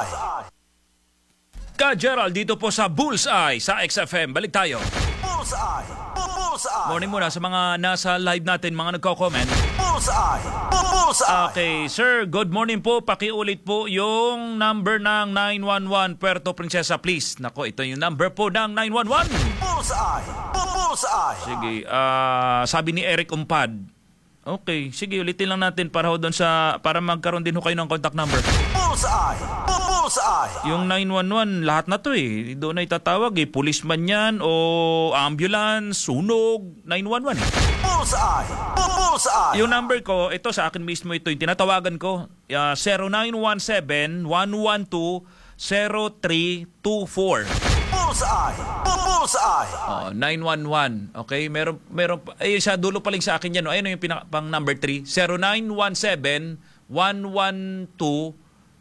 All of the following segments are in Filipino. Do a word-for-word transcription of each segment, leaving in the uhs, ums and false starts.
Ka Gerald dito po sa Bullseye sa X F M. Balik tayo. Bullseye. Bullseye. Morning muna sa mga nasa live natin, mga nagko-comment. Bullseye. Bullseye. Okay, sir, good morning po. Pakiulit po yung number ng nine one one Puerto Princesa, please. Nako, ito yung number po ng nine one one. Bullseye. Bullseye. Sige, ah, sabi ni Eric Umpad. Okay, sige, ulitin lang natin para ho doon sa para magkaroon din ho kayo ng contact number. Bullseye. Bullseye. Yung nine one one, lahat na to eh. Doon ay tatawag eh. Policeman yan o ambulance, sunog, nine one one eh. Bullseye. Bullseye. Yung number ko, ito sa akin mismo ito, yung tinatawagan ko, uh, zero nine one seven, one one two, zero three two four. Bullseye. Bullseye. Oh, nine one one. Okay, meron meron ay sa dulo pa lang sa akin yan. No? Ayun yung pinaka, pang number three, zero nine one seven, one one two,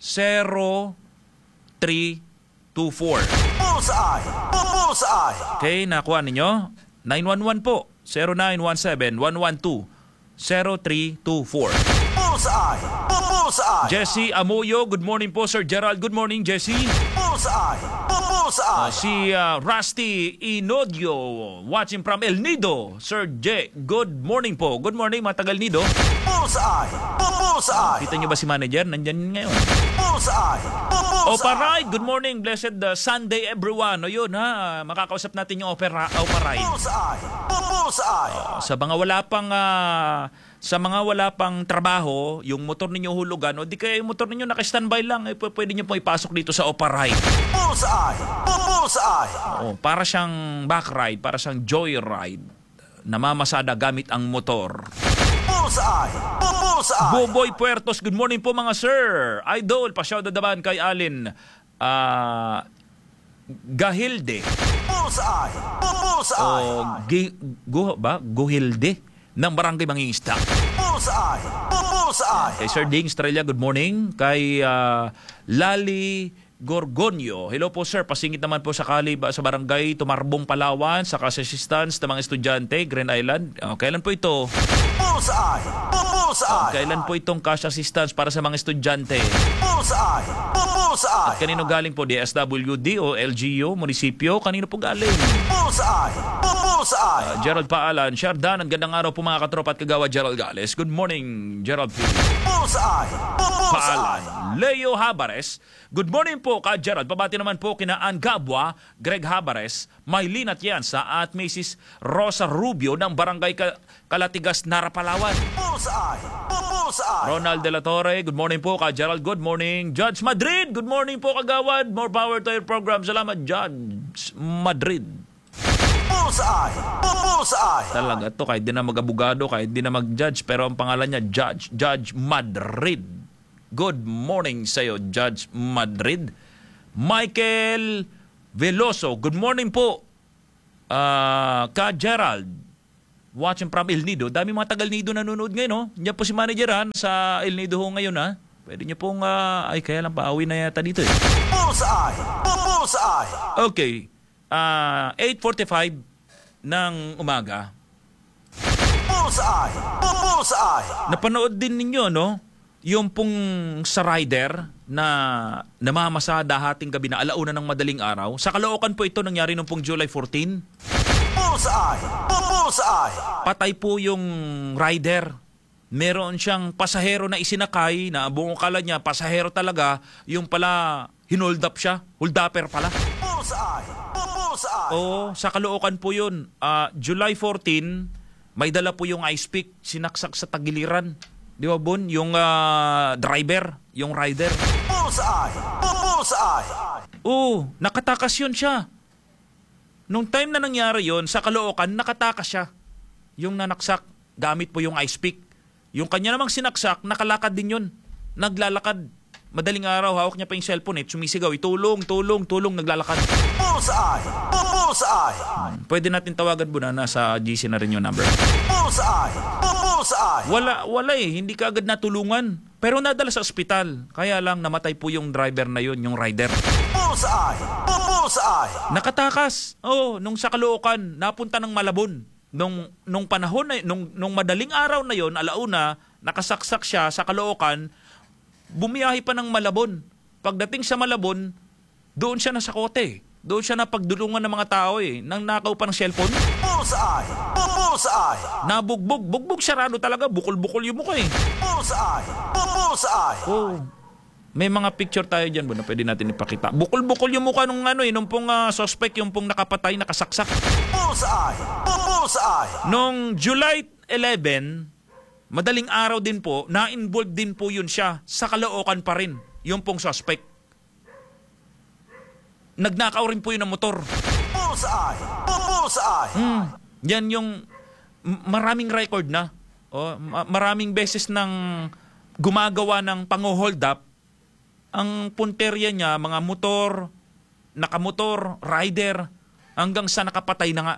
zero three two four. Bullseye. Bullseye. Okay, nakuha ninyo? nine one one po. zero nine one seven, one one two, zero three two four. Bullseye. Bullseye. Jesse Amoyo, good morning po Sir Gerald. Good morning Jesse. Bullseye. Uh, Bullseye. si uh, Rusty Inodio watching from El Nido. Sir J, good morning po. Good morning mga tagal Nido. Bullseye. Bullseye. Kita niyo ba si manager? Nandyan ngayon. Bullseye. Opa Ride, good morning. Blessed uh, Sunday everyone. O yun ha, makakausap natin yung Opera, Opa Ride. Bullseye. Bullseye. Sa mga wala pang uh, sa mga wala pang trabaho, yung motor ninyo hulugan o di kaya yung motor ninyo naka-standby lang, eh, pwede niyo po ipasok dito sa Opa Ride. Bullseye. Bullseye. Oo, para siyang back ride, para siyang joyride. Namamasada gamit ang motor. Bullseye. Bullseye. Boboy Puertos, good morning po mga sir. Idol, pa-shoutout naman kay Alin uh, Gahilde. Bullseye. Bullseye. O gi, gu, ba? Guhilde ng Barangay Mangingista. Bullseye. Bullseye. Kay Sir Ding Estrella, good morning. Kay uh, Lali Gorgonio, hello po sir, pasingit naman po sakali ba sa Barangay Tumarbong, Palawan, sa assistance ng mga estudyante, Green Island. Uh, kailan po ito? Bullseye. Bullseye. Kailan po itong cash assistance para sa mga estudyante? Bullseye. Bullseye. At kanino galing po? D S W D o L G U, munisipyo? Kanino po galing? Bullseye. Bullseye. Uh, Gerald Paalan, Shardan, ang gandang araw po mga katropa at kagawa Gerald Gales. Good morning, Gerald P. Bullseye. Bullseye. Paalan. Leo Habares, good morning po ka Gerald. Pabati naman po kina Ann Gabwa, Greg Habares, Maylin Atienza at Missus Rosa Rubio ng Barangay Kalatigas, Narapalawan. Bullseye. Bullseye. Ronald De La Torre, good morning po ka Gerald. Good morning. Judge Madrid, good morning po kagawad. More power to your program. Salamat Judge Madrid. Bullseye. Bullseye. Talaga to, kahit di na mag-abogado, kahit di na mag-judge, pero ang pangalan niya Judge, Judge Madrid. Good morning sa iyo, Judge Madrid. Michael Veloso, good morning po. Uh, ka Gerald, watching from El Nido. Dami mga tagal Nido nanonood ngayon, no? Diyan po si manageran sa El Nido ho ngayon, ha? Pwede niyo pong, uh, ay kaya lang pauwi na yata dito, eh. Bullseye. Bullseye. Okay, uh, eight forty-five ng umaga. Bullseye. Bullseye. Napanood din ninyo, no? Yung pong sa rider na namamasada hating gabi na alauna ng madaling araw. Sa Caloocan po ito nangyari nung pong July fourteen. Bullseye. Bullseye. Patay po yung rider. Meron siyang pasahero na isinakay na buong akala niya pasahero talaga. Yung pala hinold up siya. Hold upper pala. Bullseye. Bullseye. Oo, sa Caloocan po yun. Uh, July fourteen, may dala po yung ice pick. Sinaksak sa tagiliran. Di ba, Bon? Yung uh, driver, yung rider. Bullseye. Bullseye. Oo, nakatakas yun siya. Nung time na nangyari yun, sa Caloocan, nakatakas siya. Yung nanaksak, gamit po yung ice pick. Yung kanya namang sinaksak, nakalakad din yun. Naglalakad. Madaling araw, hawak niya pa yung cellphone eh. Sumisigaw, tulong, tulong, tulong, naglalakad. Bullseye. Bullseye. Hmm, pwede natin tawagan po na nasa G C na rin yung number. Bullseye. Bullseye. Wala, wala eh. Hindi ka agad natulungan. Pero nadala sa ospital. Kaya lang namatay po yung driver na yun, yung rider. Bullseye. Bullseye. Nakatakas. Oh, nung sa Caloocan, napunta ng Malabon. Nung nung panahon na nung nung madaling araw na yon, alauna, nakasaksak siya sa Caloocan, bumiyahe pa ng Malabon. Pagdating sa Malabon, doon siya nasakote. Doon siya napagdulungan ng mga tao eh. Nang nakaw pa ng cellphone. Bullseye! Bullseye! Nabugbog. Bugbog sarado talaga. Bukol-bukol yung mukha eh. Bullseye! Bullseye! Oh. May mga picture tayo dyan ba na pwede natin ipakita. Bukol-bukol yung mukha nung ano eh. Nung pong uh, suspect, yung pong nakapatay, nakasaksak. Bullseye! Bullseye! Noong July eleventh, madaling araw din po, na-involved din po yun siya sa Caloocan pa rin. Yung pong suspect. Nagnakaw rin po yun ng motor. Bullseye! Bullseye! Hmm. Yan yung m- maraming record na. O, ma- maraming beses nang gumagawa ng pang-hold up. Ang punterya niya, mga motor, nakamotor, rider, hanggang sa nakapatay na nga.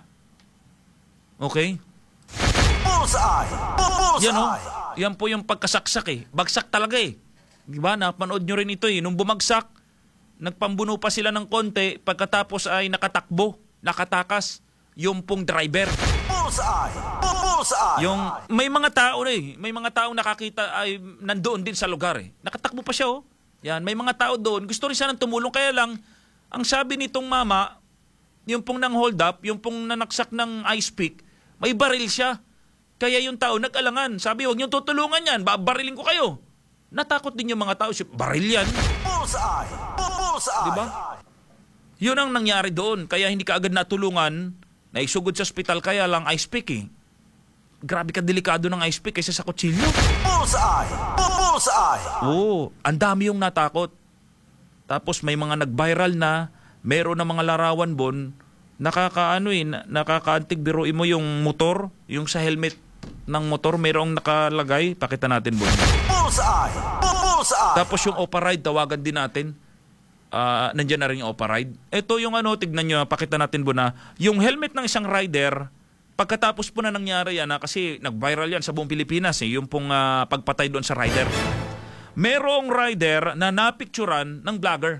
Okay? Bullseye! Bullseye! Yan o. Yan po yung pagkasaksak eh. Bagsak talaga eh. Diba? Napanood nyo rin ito eh. Nung bumagsak, nagpambuno pa sila ng konti, pagkatapos ay nakatakbo, nakatakas, yung pong driver. Bullseye! Bullseye! Yung, may mga tao na eh. May mga taong nakakita ay nandoon din sa lugar eh. Nakatakbo pa siya oh. Yan, may mga tao doon. Gusto rin siya ng tumulong. Kaya lang, ang sabi nitong mama, yung pong nang hold up, yung pong nanaksak ng ice pick, may baril siya. Kaya yung tao nag-alangan. Sabi, huwag niyong tutulungan yan. Babariling ko kayo. Natakot din yung mga tao. Baril yan. Bullseye! Bullseye! Diba? Yun ang nangyari doon. Kaya hindi ka agad natulungan. Naisugod sa ospital kaya lang ice pick eh. Grabe ka delikado ng ice pick kaysa sa kutsilyo. Bullseye! Bullseye! Oo, ang dami yung natakot. Tapos may mga nag-viral na, meron na mga larawan bon, nakakaano eh, nakakaantig biruin mo yung motor, yung sa helmet ng motor, mayroong nakalagay, pakita natin bon. Bullseye! Bullseye! Tapos yung Opa-Ride, tawagan din natin. Uh, nandiyan na rin yung Opa-Ride. Ito yung ano, tignan nyo, pakita natin bon na, yung helmet ng isang rider, pagkatapos po na nangyari yan, ha, kasi nag-viral yan sa buong Pilipinas, eh, yung pong uh, pagpatay doon sa rider. Merong rider na napicturan ng vlogger.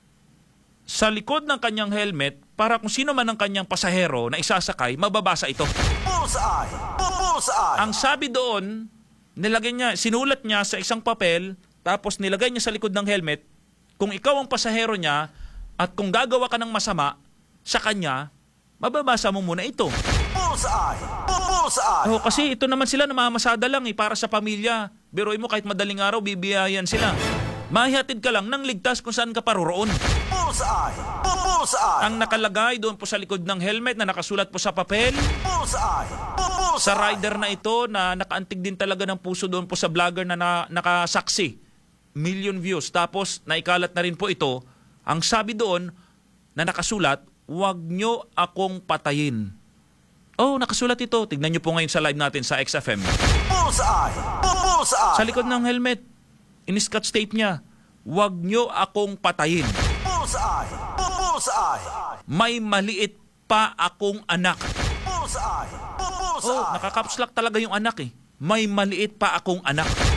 Sa likod ng kanyang helmet, para kung sino man ang kanyang pasahero na isasakay, mababasa ito. Bullseye! Bullseye! Ang sabi doon, nilagay niya, sinulat niya sa isang papel, tapos nilagay niya sa likod ng helmet, kung ikaw ang pasahero niya, at kung gagawa ka ng masama sa kanya, mababasa mo muna ito. Bullseye! Bullseye! Oh, kasi ito naman sila namamasada lang eh, para sa pamilya. Biruin mo kahit madaling araw, bibiyayan sila. Mahihatid ka lang ng ligtas kung saan ka paroroon. Bullseye! Bullseye! Ang nakalagay doon po sa likod ng helmet na nakasulat po sa papel, Bullseye! Bullseye! sa rider na ito na nakaantig din talaga ng puso doon po sa vlogger na, na nakasaksi. Million views. Tapos naikalat na rin po ito. Ang sabi doon na nakasulat, huwag nyo akong patayin. Oh, nakasulat ito. Tignan nyo po ngayon sa live natin sa X F M. Bullseye! Bullseye! Sa likod ng helmet, in-scotch tape niya, huwag nyo akong patayin. Bullseye! Bullseye! May maliit pa akong anak. Bullseye! Oh, Bullseye! nakakapslak talaga yung anak eh. May maliit pa akong anak.